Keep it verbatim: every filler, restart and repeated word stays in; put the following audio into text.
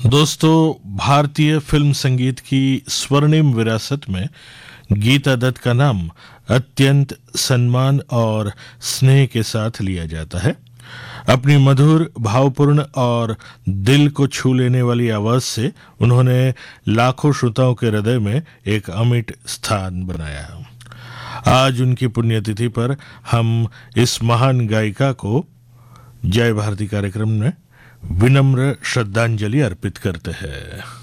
दोस्तों, भारतीय फिल्म संगीत की स्वर्णिम विरासत में गीता दत्त का नाम अत्यंत सम्मान और स्नेह के साथ लिया जाता है। अपनी मधुर, भावपूर्ण और दिल को छू लेने वाली आवाज से उन्होंने लाखों श्रोताओं के हृदय में एक अमिट स्थान बनाया। आज उनकी पुण्यतिथि पर हम इस महान गायिका को जय भारती कार्यक्रम में विनम्र श्रद्धांजलि अर्पित करते हैं।